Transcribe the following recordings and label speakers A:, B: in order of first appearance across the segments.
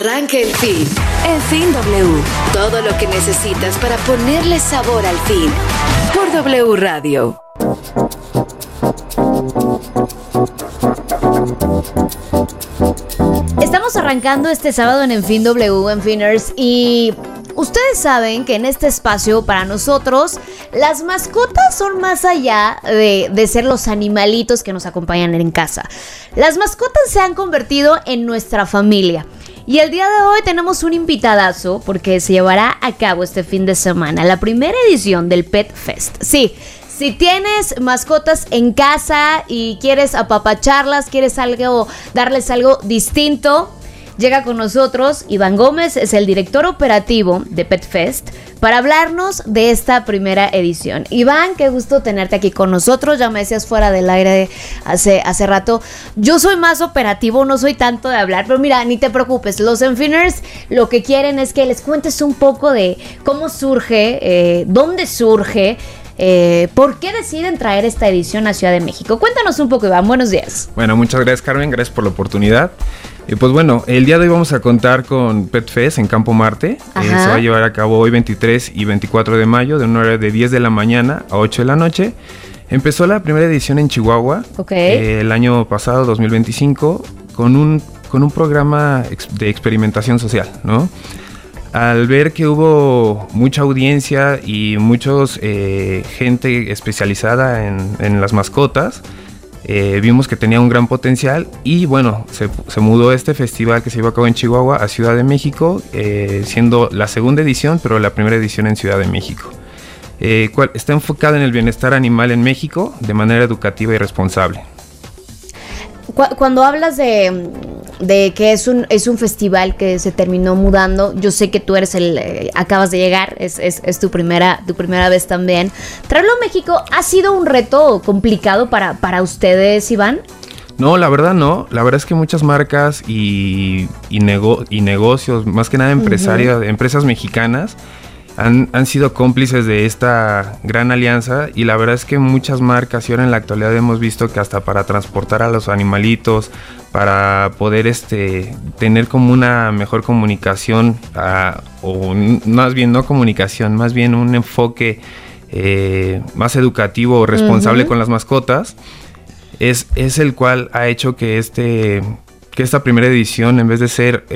A: Arranca el fin.
B: En Fin W.
A: Todo lo que necesitas para ponerle sabor al fin. Por W Radio.
C: Estamos arrancando este sábado en Fin W, en Finners, y ustedes saben que en este espacio para nosotros las mascotas son más allá de ser los animalitos que nos acompañan en casa. Las mascotas se han convertido en nuestra familia. Y el día de hoy tenemos un invitadazo porque se llevará a cabo este fin de semana la primera edición del Pet Fest. Sí, si tienes mascotas en casa y quieres apapacharlas, quieres darles algo distinto, llega con nosotros Iván Gómez, es el director operativo de Pet Fest, para hablarnos de esta primera edición. Iván, qué gusto tenerte aquí con nosotros. Ya me decías fuera del aire hace rato, yo soy más operativo, no soy tanto de hablar, pero mira, ni te preocupes, los Enfiners lo que quieren es que les cuentes un poco de cómo surge, dónde surge, ¿por qué deciden traer esta edición a Ciudad de México? Cuéntanos un poco, Iván, buenos días.
D: Bueno, muchas gracias, Carmen, gracias por la oportunidad. Pues bueno, el día de hoy vamos a contar con Pet Fest en Campo Marte. Se va a llevar a cabo hoy 23 y 24 de mayo de una hora de 10 de la mañana a 8 de la noche. Empezó la primera edición en Chihuahua, el año pasado, 2025, con un programa de experimentación social, ¿no? Al ver que hubo mucha audiencia y muchos gente especializada en las mascotas, vimos que tenía un gran potencial y bueno, se mudó este festival que se llevó a cabo en Chihuahua a Ciudad de México, siendo la segunda edición, pero la primera edición en Ciudad de México. Está enfocado en el bienestar animal en México de manera educativa y responsable.
C: Cuando hablas de que es un festival que se terminó mudando, yo sé que tú eres acabas de llegar, es tu primera vez también. Traerlo a México ha sido un reto complicado para ustedes, Iván.
D: No, la verdad no. La verdad es que muchas marcas y negocios, más que nada empresas mexicanas, han sido cómplices de esta gran alianza, y la verdad es que muchas marcas, y ahora en la actualidad hemos visto que hasta para transportar a los animalitos, para poder tener como una mejor comunicación, o más bien no comunicación, más bien un enfoque más educativo o responsable con las mascotas, es el cual ha hecho que esta primera edición, en vez de ser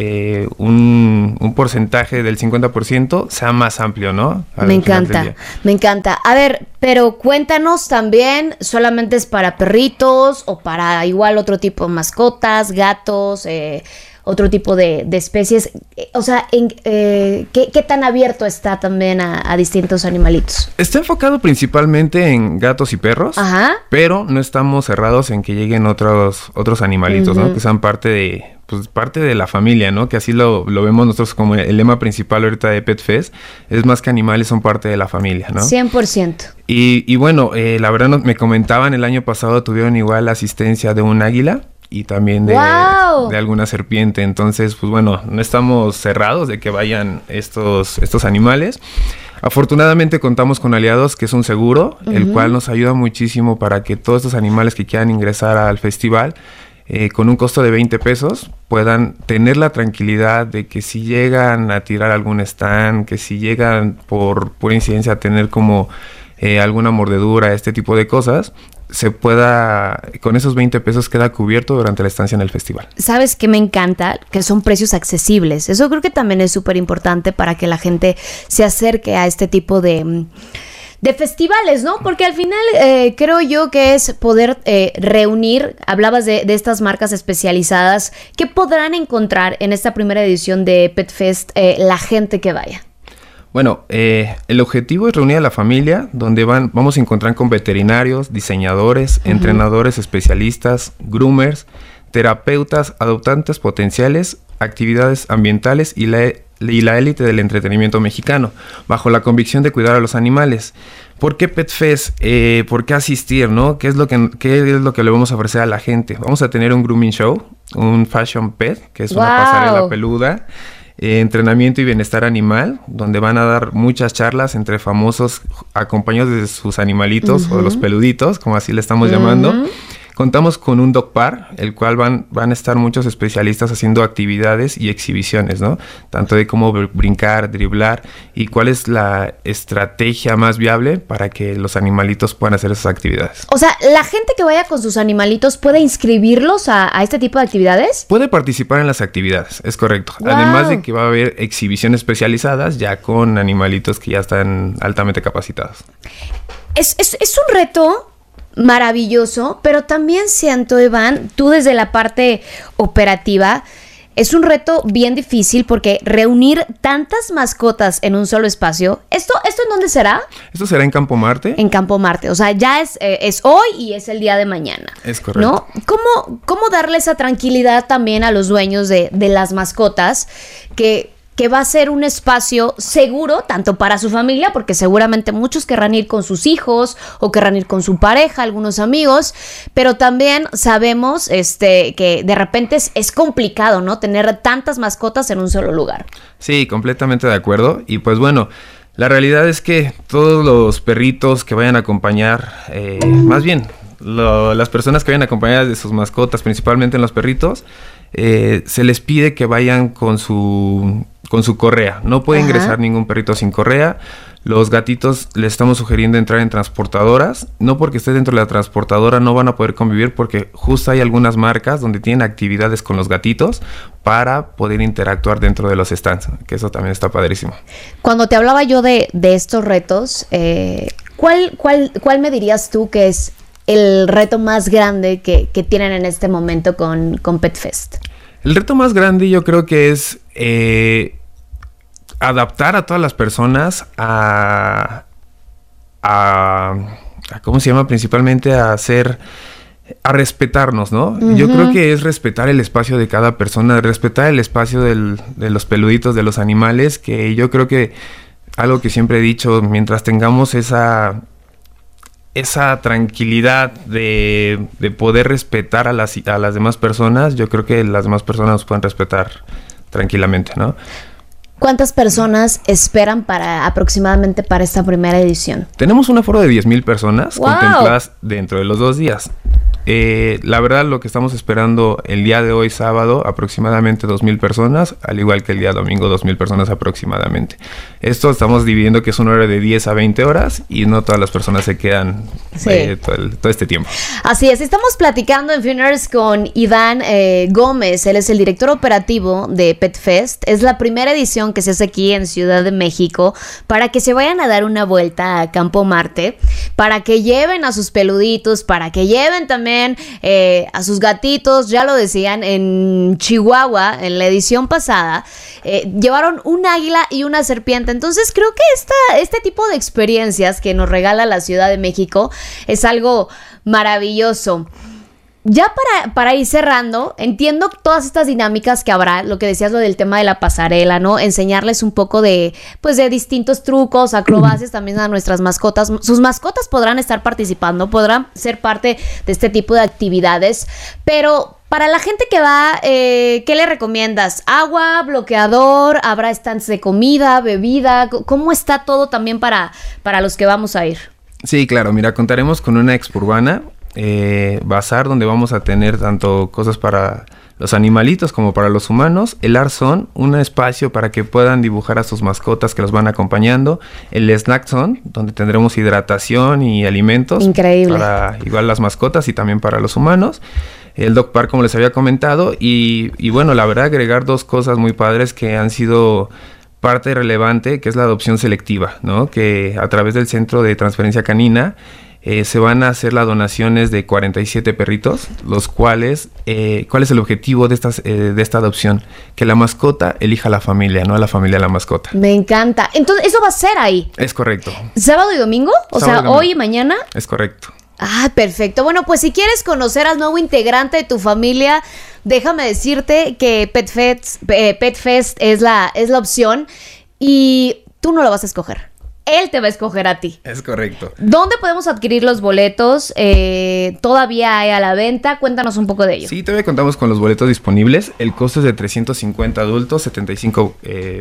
D: un porcentaje del 50%, sea más amplio, ¿no?
C: Me encanta. A ver, pero cuéntanos también, ¿solamente es para perritos o para igual otro tipo de mascotas, gatos, otro tipo de especies? O sea, ¿qué tan abierto está también a distintos animalitos?
D: Está enfocado principalmente en gatos y perros, pero no estamos cerrados en que lleguen otros animalitos, ¿no? Que sean parte de la familia, ¿no? Que así lo vemos nosotros como el lema principal ahorita de Pet Fest. Es más que animales, son parte de la familia, ¿no?
C: 100%.
D: Y bueno, la verdad me comentaban, el año pasado tuvieron igual la asistencia de un águila y también de alguna serpiente. Entonces, pues bueno, no estamos cerrados de que vayan estos animales. Afortunadamente contamos con aliados, que es un seguro, el cual nos ayuda muchísimo para que todos estos animales que quieran ingresar al festival, con un costo de 20 pesos, puedan tener la tranquilidad de que si llegan a tirar algún stand, que si llegan por pura incidencia a tener como alguna mordedura, este tipo de cosas, con esos 20 pesos queda cubierto durante la estancia en el festival.
C: ¿Sabes qué me encanta? Que son precios accesibles. Eso creo que también es súper importante para que la gente se acerque a este tipo de festivales, ¿no? Porque al final creo yo que es poder reunir, hablabas de estas marcas especializadas, ¿qué podrán encontrar en esta primera edición de Pet Fest la gente que vaya?
D: Bueno, el objetivo es reunir a la familia, donde vamos a encontrar con veterinarios, diseñadores, entrenadores especialistas, groomers, terapeutas, adoptantes potenciales, actividades ambientales y la élite del entretenimiento mexicano, bajo la convicción de cuidar a los animales. ¿Por qué Pet Fest? ¿Por qué asistir, no? ¿Qué es lo que le vamos a ofrecer a la gente? Vamos a tener un grooming show, un fashion pet, que es una pasarela peluda, entrenamiento y bienestar animal, donde van a dar muchas charlas entre famosos acompañados de sus animalitos o de los peluditos, como así le estamos llamando, Contamos con un dog park, el cual van a estar muchos especialistas haciendo actividades y exhibiciones, ¿no? Tanto de cómo brincar, driblar y cuál es la estrategia más viable para que los animalitos puedan hacer esas actividades.
C: O sea, ¿la gente que vaya con sus animalitos puede inscribirlos a este tipo de actividades?
D: Puede participar en las actividades, es correcto.
C: Wow.
D: Además de que va a haber exhibiciones especializadas ya con animalitos que ya están altamente capacitados.
C: Es un reto maravilloso, pero también siento, Iván, tú desde la parte operativa, es un reto bien difícil porque reunir tantas mascotas en un solo espacio. ¿Esto en dónde será?
D: Esto será en Campo Marte.
C: En Campo Marte, o sea, ya es hoy y es el día de mañana.
D: Es correcto.
C: ¿No? ¿Cómo darle esa tranquilidad también a los dueños de las mascotas que va a ser un espacio seguro tanto para su familia, porque seguramente muchos querrán ir con sus hijos o querrán ir con su pareja, algunos amigos, pero también sabemos que de repente es complicado, ¿no? Tener tantas mascotas en un solo lugar.
D: Sí, completamente de acuerdo. Y pues bueno, la realidad es que todos los perritos que vayan a acompañar, más bien, las personas que vayan acompañadas de sus mascotas, principalmente los perritos, se les pide que vayan con su correa. No puede ingresar ningún perrito sin correa. Los gatitos les estamos sugiriendo entrar en transportadoras. No porque esté dentro de la transportadora no van a poder convivir, porque justo hay algunas marcas donde tienen actividades con los gatitos para poder interactuar dentro de los stands, que eso también está padrísimo.
C: Cuando te hablaba yo de estos retos, ¿cuál me dirías tú que es el reto más grande que tienen en este momento con PetFest?
D: El reto más grande yo creo que es adaptar a todas las personas a ¿cómo se llama? Principalmente a respetarnos, ¿no? Uh-huh. Yo creo que es respetar el espacio de cada persona, respetar el espacio de los peluditos, de los animales, que yo creo que algo que siempre he dicho, mientras tengamos esa tranquilidad de poder respetar a las demás personas, yo creo que las demás personas nos pueden respetar tranquilamente, ¿no?
C: ¿Cuántas personas esperan aproximadamente para esta primera edición?
D: Tenemos un aforo de 10,000 personas contempladas dentro de los 2 días. La verdad, lo que estamos esperando el día de hoy, sábado, aproximadamente 2,000 personas, al igual que el día domingo, 2,000 personas aproximadamente. Esto estamos dividiendo que es un horario de 10 a 20 horas y no todas las personas se quedan todo este tiempo.
C: Así es, estamos platicando en Finers con Iván Gómez. Él es el director operativo de PetFest. Es la primera edición que se hace aquí en Ciudad de México, para que se vayan a dar una vuelta a Campo Marte, para que lleven a sus peluditos, para que lleven también a sus gatitos. Ya lo decían, en Chihuahua, en la edición pasada, llevaron un águila y una serpiente. Entonces creo que este tipo de experiencias que nos regala la Ciudad de México es algo maravilloso. Ya para ir cerrando, entiendo todas estas dinámicas que habrá, lo que decías, lo del tema de la pasarela, ¿no? Enseñarles un poco de distintos trucos, acrobacias también a nuestras mascotas. Sus mascotas podrán estar participando, podrán ser parte de este tipo de actividades, pero para la gente que va, ¿qué le recomiendas? ¿Agua, bloqueador? ¿Habrá stands de comida, bebida? ¿Cómo está todo también para los que vamos a ir?
D: Sí, claro, mira, contaremos con una expo urbana, bazar, donde vamos a tener tanto cosas para los animalitos como para los humanos. El Art Zone, un espacio para que puedan dibujar a sus mascotas que los van acompañando. El Snack Zone, donde tendremos hidratación y alimentos.
C: Increíble.
D: Para igual las mascotas y también para los humanos. El Dog Park, como les había comentado. Y bueno, la verdad, agregar 2 cosas muy padres que han sido parte relevante, que es la adopción selectiva, ¿no? Que a través del Centro de Transferencia Canina se van a hacer las donaciones de 47 perritos, los cuales, ¿cuál es el objetivo de esta adopción? Que la mascota elija a la familia, no a la familia a la mascota.
C: Me encanta. Entonces, ¿eso va a ser ahí?
D: Es correcto.
C: ¿Sábado y domingo? O sea, hoy y mañana.
D: Es correcto.
C: Ah, perfecto. Bueno, pues si quieres conocer al nuevo integrante de tu familia, déjame decirte que PetFest es la opción y tú no lo vas a escoger. él te va a escoger a ti.
D: Es correcto.
C: ¿Dónde podemos adquirir los boletos? ¿Todavía hay a la venta? Cuéntanos un poco de ello.
D: Sí, todavía contamos con los boletos disponibles. El costo es de 350 adultos, 75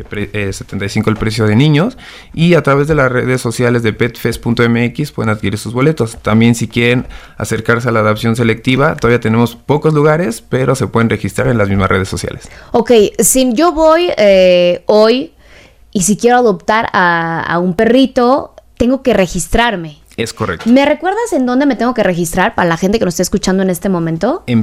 D: el precio de niños. Y a través de las redes sociales de petfest.mx pueden adquirir sus boletos. También si quieren acercarse a la adopción selectiva, todavía tenemos pocos lugares, pero se pueden registrar en las mismas redes sociales.
C: Ok, si yo voy hoy y si quiero adoptar a un perrito, tengo que registrarme.
D: Es correcto.
C: ¿Me recuerdas en dónde me tengo que registrar para la gente que nos está escuchando en este momento?
D: En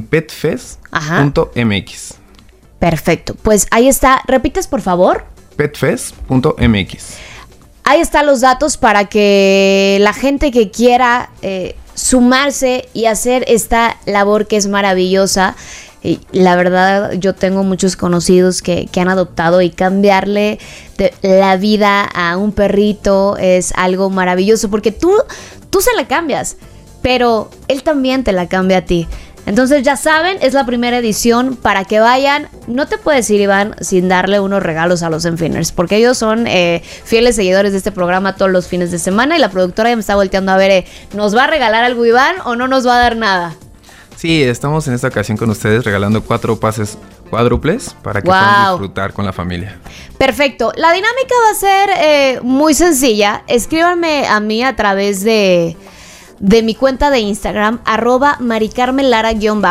D: petfest.mx.
C: Perfecto. Pues ahí está. ¿Repites, por favor?
D: petfest.mx.
C: Ahí están los datos para que la gente que quiera sumarse y hacer esta labor que es maravillosa. Y la verdad, yo tengo muchos conocidos que han adoptado y cambiarle la vida a un perrito es algo maravilloso porque tú se la cambias, pero él también te la cambia a ti. Entonces ya saben, es la primera edición para que vayan. No te puedes ir, Iván, sin darle unos regalos a los Enfiners, porque ellos son fieles seguidores de este programa todos los fines de semana y la productora ya me está volteando a ver, ¿nos va a regalar algo, Iván, o no nos va a dar nada?
D: Sí, estamos en esta ocasión con ustedes regalando 4 pases cuádruples para que puedan disfrutar con la familia.
C: Perfecto. La dinámica va a ser muy sencilla. Escríbanme a mí a través de mi cuenta de Instagram, @maricarmelara_,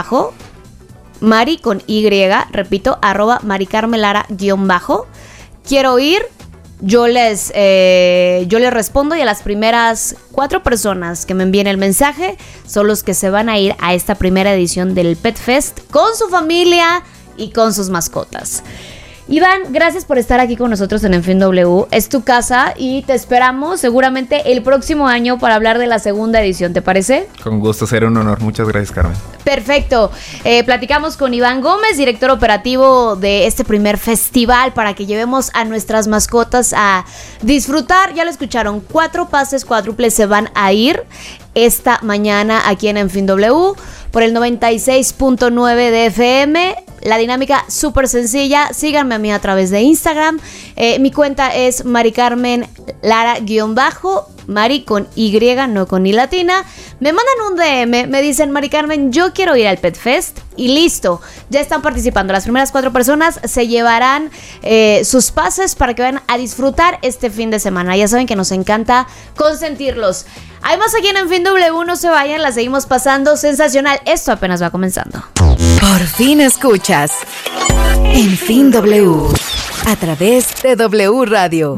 C: Mari con Y, repito, @maricarmelara_. Quiero ir. Yo les respondo y a las primeras 4 personas que me envíen el mensaje son los que se van a ir a esta primera edición del Pet Fest con su familia y con sus mascotas. Iván, gracias por estar aquí con nosotros en Fin W. Es tu casa y te esperamos seguramente el próximo año para hablar de la segunda edición, ¿te parece?
D: Con gusto, será un honor. Muchas gracias, Carmen.
C: Perfecto. Platicamos con Iván Gómez, director operativo de este primer festival, para que llevemos a nuestras mascotas a disfrutar. Ya lo escucharon, 4 pases cuádruples se van a ir esta mañana aquí en Fin W por el 96.9 de FM. La dinámica súper sencilla. Síganme a mí a través de Instagram. Mi cuenta es maricarmenlara_, Mari con Y, no con I latina. Me mandan un DM, me dicen, Mari Carmen, yo quiero ir al Pet Fest. Y listo, ya están participando. Las primeras 4 personas se llevarán sus pases para que vayan a disfrutar este fin de semana. Ya saben que nos encanta consentirlos. Hay más aquí en Fin W, no se vayan, la seguimos pasando sensacional. Esto apenas va comenzando.
A: Por fin escuchas En Fin W a través de W Radio.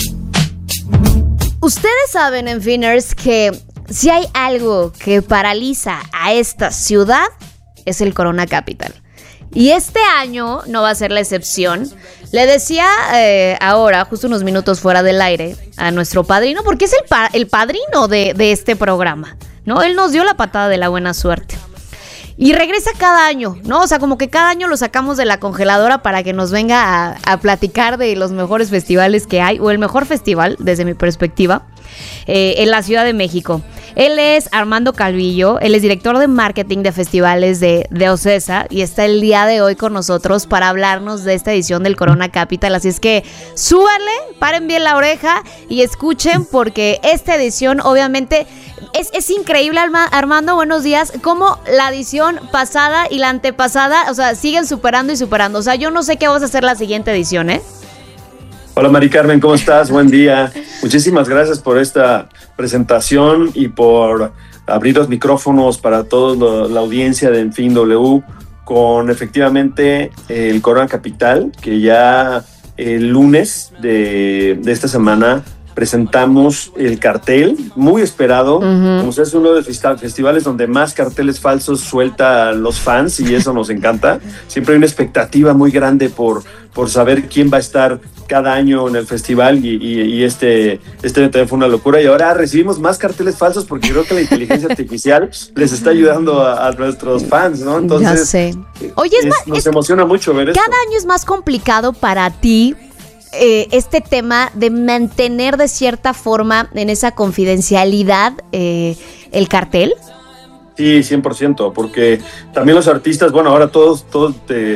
C: Ustedes saben, Enfiners, que si hay algo que paraliza a esta ciudad es el Corona Capital. Y este año no va a ser la excepción. Le decía ahora, justo unos minutos fuera del aire, a nuestro padrino, porque es el padrino de este programa, ¿no? Él nos dio la patada de la buena suerte. Y regresa cada año, ¿no? O sea, como que cada año lo sacamos de la congeladora para que nos venga a platicar de los mejores festivales que hay, o el mejor festival, desde mi perspectiva, en la Ciudad de México. Él es Armando Calvillo, él es director de marketing de festivales de OCESA y está el día de hoy con nosotros para hablarnos de esta edición del Corona Capital. Así es que súbanle, paren bien la oreja y escuchen, porque esta edición obviamente es increíble. Armando, buenos días. Cómo la edición pasada y la antepasada, o sea, siguen superando y superando. O sea, yo no sé qué vas a hacer la siguiente edición, ¿eh?
B: Hola Mari Carmen, ¿cómo estás? Buen día. Muchísimas gracias por esta presentación y por abrir los micrófonos para toda la audiencia de En Fin W con efectivamente el Corona Capital, que ya el lunes de esta semana presentamos el cartel, muy esperado. Como es uno de los festivales donde más carteles falsos suelta los fans y eso nos encanta. Siempre hay una expectativa muy grande por saber quién va a estar cada año en el festival y este también fue una locura. Y ahora recibimos más carteles falsos porque creo que la inteligencia artificial les está ayudando a nuestros fans, ¿no? Entonces,
C: ya sé. Oye,
B: nos emociona mucho ver esto.
C: Cada año es más complicado para ti este tema de mantener de cierta forma en esa confidencialidad el cartel. Sí,
B: 100%, porque también los artistas, bueno, ahora todos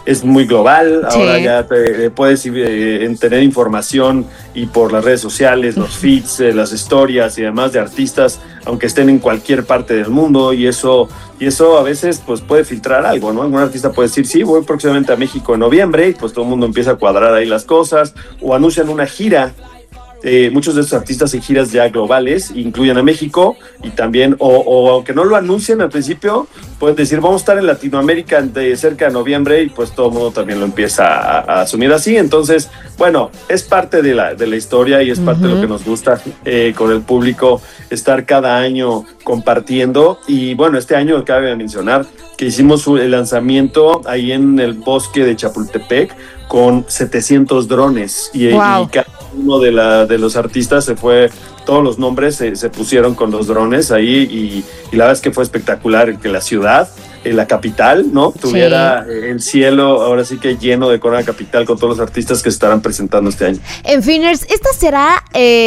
B: es muy global,
C: Sí.
B: ahora ya puedes tener información y por las redes sociales, los feeds, las historias y demás de artistas, aunque estén en cualquier parte del mundo, y eso a veces pues puede filtrar algo, ¿no? Algún artista puede decir, sí, voy próximamente a México en noviembre, y pues todo el mundo empieza a cuadrar ahí las cosas, o anuncian una gira. Muchos de estos artistas en giras ya globales incluyen a México, y también, o aunque no lo anuncien al principio, pueden decir, vamos a estar en Latinoamérica de cerca de noviembre, y pues todo el mundo también lo empieza a asumir así. Entonces, bueno, es parte de la historia, y es parte de lo que nos gusta con el público, estar cada año compartiendo. Y bueno, este año cabe mencionar que hicimos el lanzamiento ahí en el bosque de Chapultepec con 700 drones, y cada uno de los artistas se fue, todos los nombres se pusieron con los drones ahí, y la verdad es que fue espectacular que la ciudad, la capital, ¿no? Tuviera el cielo ahora sí que lleno de Corona Capital con todos los artistas que se estarán presentando este año.
C: En Finers, esta será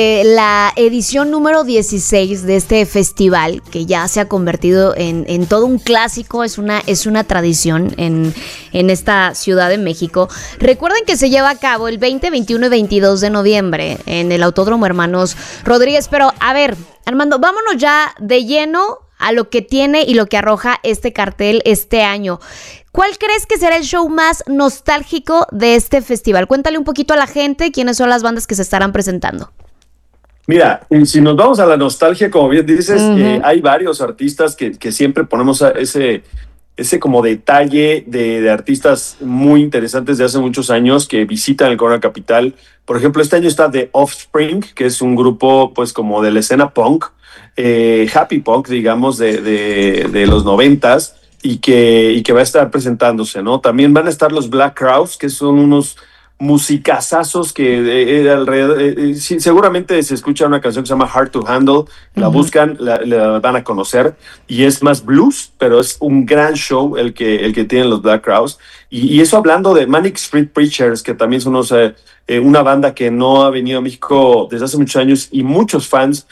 C: la edición número 16 de este festival, que ya se ha convertido en todo un clásico, es una tradición en esta Ciudad de México. Recuerden que se lleva a cabo el 20, 21 y 22 de noviembre en el Autódromo Hermanos Rodríguez. Pero a ver, Armando, vámonos ya de lleno a lo que tiene y lo que arroja este cartel este año. ¿Cuál crees que será el show más nostálgico de este festival? Cuéntale un poquito a la gente quiénes son las bandas que se estarán presentando.
B: Mira, si nos vamos a la nostalgia, como bien dices, hay varios artistas que siempre ponemos ese como detalle de artistas muy interesantes de hace muchos años que visitan el Corona Capital. Por ejemplo, este año está The Offspring, que es un grupo pues como de la escena punk, happy punk, digamos, de los 90s, y que va a estar presentándose, ¿no? También van a estar los Black Crowes, que son unos musicazazos que alrededor, sí, seguramente se escucha una canción que se llama Hard to Handle, la buscan, la van a conocer, y es más blues, pero es un gran show el que tienen los Black Crowes. Y eso hablando de Manic Street Preachers, que también son una banda que no ha venido a México desde hace muchos años, y muchos fans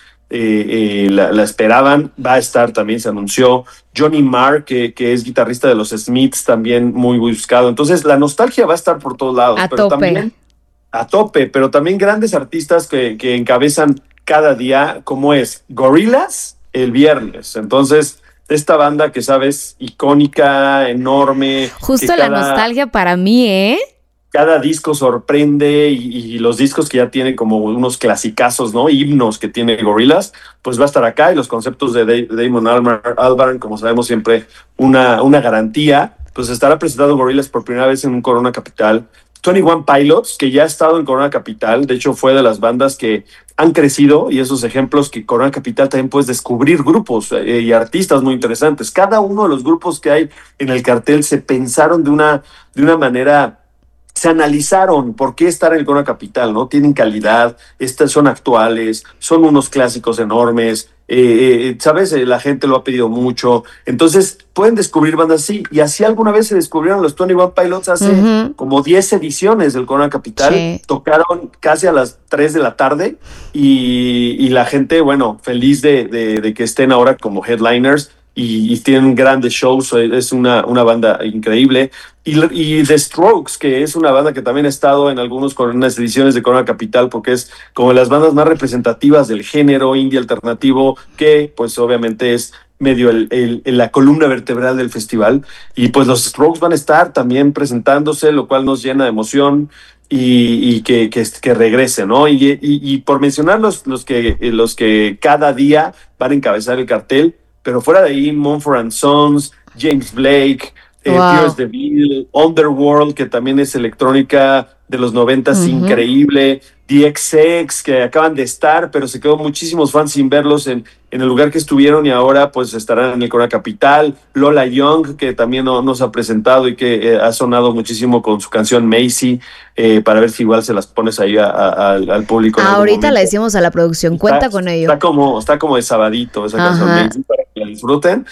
B: la esperaban. Va a estar también, se anunció Johnny Marr, que es guitarrista de los Smiths, también muy buscado. Entonces la nostalgia va a estar por todos lados, también a tope, pero también grandes artistas que encabezan cada día, como es Gorillaz el viernes. Entonces esta banda que sabes, icónica, enorme,
C: justo la nostalgia para mí,
B: cada disco sorprende, y los discos que ya tienen como unos clasicazos, ¿no? Himnos que tiene Gorillaz, pues va a estar acá, y los conceptos de Damon Albarn, como sabemos, siempre una garantía. Pues estará presentando Gorillaz por primera vez en un Corona Capital. 21 Pilots, que ya ha estado en Corona Capital, de hecho fue de las bandas que han crecido, y esos ejemplos que Corona Capital también puedes descubrir grupos y artistas muy interesantes. Cada uno de los grupos que hay en el cartel se pensaron de una manera, se analizaron por qué estar en el Corona Capital, ¿no? Tienen calidad, son actuales, son unos clásicos enormes, ¿sabes? La gente lo ha pedido mucho. Entonces, pueden descubrir bandas así, y así alguna vez se descubrieron los 21 Pilots hace como 10 ediciones del Corona Capital. Sí. Tocaron casi a las 3 de la tarde, y la gente, bueno, feliz de que estén ahora como headliners. Y tienen grandes shows, es una banda increíble. Y The Strokes, que es una banda que también ha estado en unas ediciones de Corona Capital, porque es como las bandas más representativas del género indie alternativo, que pues obviamente es medio la columna vertebral del festival. Y pues los Strokes van a estar también presentándose, lo cual nos llena de emoción, y que regrese, ¿no? Y por mencionar los que cada día van a encabezar el cartel, pero fuera de ahí, Mumford & Sons, James Blake, Tears DeVille, Underworld, que también es electrónica de los 90s, increíble, The XX, que acaban de estar, pero se quedó muchísimos fans sin verlos en el lugar que estuvieron, y ahora pues estarán en el Corona Capital. Lola Young, que también nos ha presentado y que ha sonado muchísimo con su canción Macy, para ver si igual se las pones ahí al público.
C: Ahorita la decimos a la producción, cuenta con ello.
B: Está como de sabadito esa canción Macy, para que la disfruten.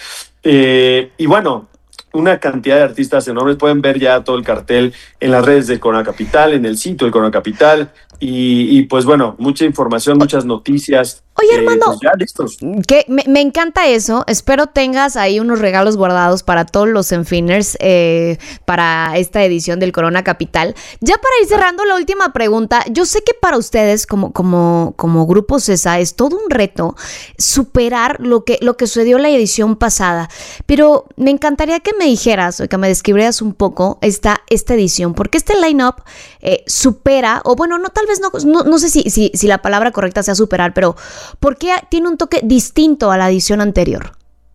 B: Y bueno, una cantidad de artistas enormes. Pueden ver ya todo el cartel en las redes del Corona Capital, en el sitio del Corona Capital, y pues bueno, mucha información, muchas noticias
C: Oye, Armando,
B: pues ya listos.
C: que me encanta eso. Espero tengas ahí unos regalos guardados para todos los Enfiners para esta edición del Corona Capital. Ya para ir cerrando la última pregunta, yo sé que para ustedes como Grupo CESA es todo un reto superar lo que sucedió en la edición pasada, pero me encantaría que me dijeras o que me describieras un poco esta edición, porque este line-up supera, o bueno, no, tal vez no sé si la palabra correcta sea superar, pero ¿por qué tiene un toque distinto a la edición anterior?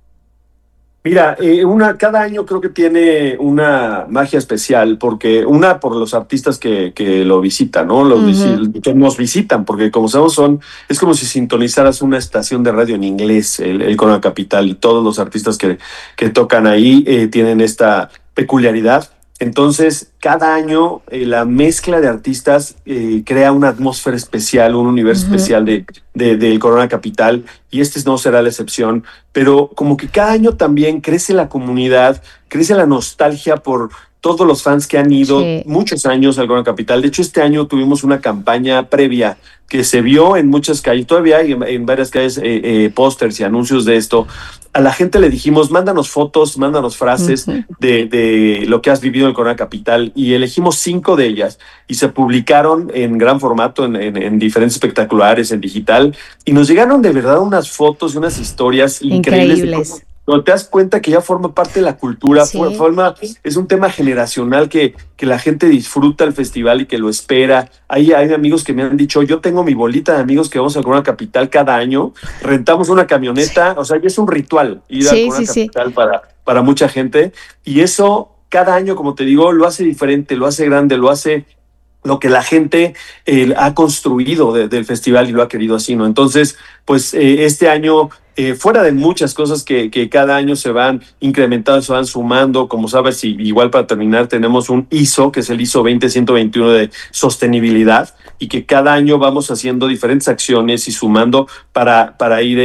B: Mira, cada año creo que tiene una magia especial, porque por los artistas que lo visitan, ¿no? Que nos visitan, porque como sabemos es como si sintonizaras una estación de radio en inglés, el Corona Capital, y todos los artistas que tocan ahí tienen esta peculiaridad. Entonces, cada año la mezcla de artistas crea una atmósfera especial, un universo especial del Corona Capital, y no será la excepción. Pero como que cada año también crece la comunidad, crece la nostalgia por todos los fans que han ido muchos años al Corona Capital. De hecho, este año tuvimos una campaña previa que se vio en muchas calles, todavía hay en varias calles pósters y anuncios de esto. A la gente le dijimos, mándanos fotos, mándanos frases de lo que has vivido en el Corona Capital, y elegimos 5 de ellas y se publicaron en gran formato en diferentes espectaculares, en digital, y nos llegaron de verdad unas fotos y unas historias increíbles. No, te das cuenta que ya forma parte de la cultura, es un tema generacional que la gente disfruta el festival y que lo espera. Hay amigos que me han dicho, yo tengo mi bolita de amigos que vamos al Corona Capital cada año, rentamos una camioneta, o sea, ya es un ritual ir al Corona Capital para mucha gente, y eso cada año, como te digo, lo hace diferente, lo hace grande, lo hace lo que la gente ha construido del festival y lo ha querido así, ¿no? Entonces, pues este año, fuera de muchas cosas que cada año se van incrementando, se van sumando, como sabes, y igual para terminar tenemos un ISO, que es el ISO 20121 de sostenibilidad, y que cada año vamos haciendo diferentes acciones y sumando para ir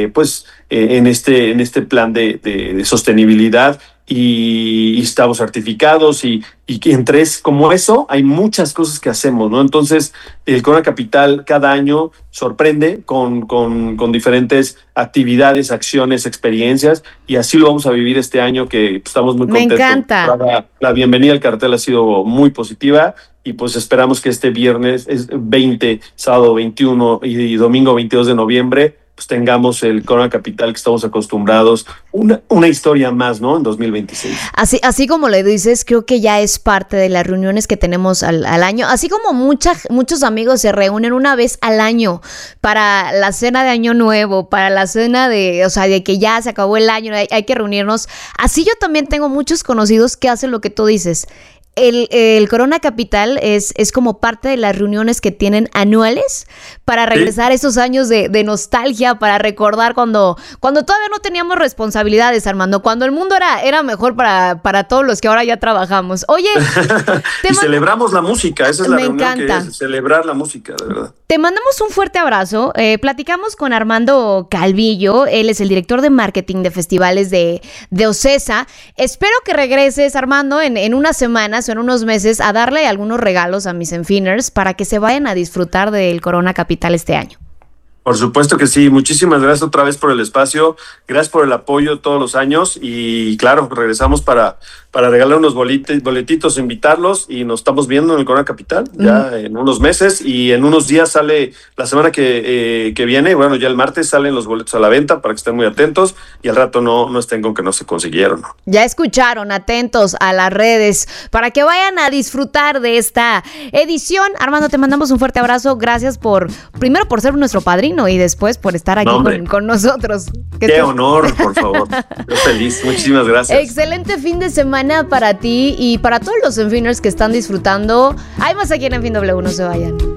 B: en este plan de sostenibilidad, y estamos certificados, y entre como eso hay muchas cosas que hacemos, ¿no? Entonces el Corona Capital cada año sorprende con diferentes actividades, acciones, experiencias, y así lo vamos a vivir este año, que estamos muy contentos.
C: Me encanta.
B: La bienvenida al cartel ha sido muy positiva, y pues esperamos que este viernes 20, sábado 21 y domingo 22 de noviembre pues tengamos el Corona Capital que estamos acostumbrados, una historia más, ¿no? En 2026.
C: Así como le dices, creo que ya es parte de las reuniones que tenemos al año, así como muchos amigos se reúnen una vez al año para la cena de Año Nuevo, para la cena de que ya se acabó el año, hay que reunirnos. Así yo también tengo muchos conocidos que hacen lo que tú dices. El Corona Capital es como parte de las reuniones que tienen anuales para regresar esos años de nostalgia, para recordar cuando todavía no teníamos responsabilidades, Armando, cuando el mundo era mejor para todos los que ahora ya trabajamos. Oye,
B: celebramos la música, esa es la reunión,
C: encanta.
B: Que es celebrar la música, de verdad.
C: Te mandamos un fuerte abrazo. Platicamos con Armando Calvillo, él es el director de marketing de festivales de OCESA. Espero que regreses, Armando, en unas semanas o en unos meses a darle algunos regalos a mis Enfiners para que se vayan a disfrutar del Corona Capital este año.
B: Por supuesto que sí. Muchísimas gracias otra vez por el espacio. Gracias por el apoyo todos los años. Y claro, regresamos para regalar unos boletitos, invitarlos. Y nos estamos viendo en el Corona Capital ya en unos meses. Y en unos días sale la semana que viene. Bueno, ya el martes salen los boletos a la venta para que estén muy atentos. Y al rato no estén con que no se consiguieron.
C: Ya escucharon, atentos a las redes para que vayan a disfrutar de esta edición. Armando, te mandamos un fuerte abrazo. Gracias primero por ser nuestro padrino y después por estar aquí con nosotros.
B: Qué honor, por favor. Yo feliz. Muchísimas gracias.
C: Excelente fin de semana para ti y para todos los Enfiners que están disfrutando. Hay más aquí en Enfin W, no se vayan.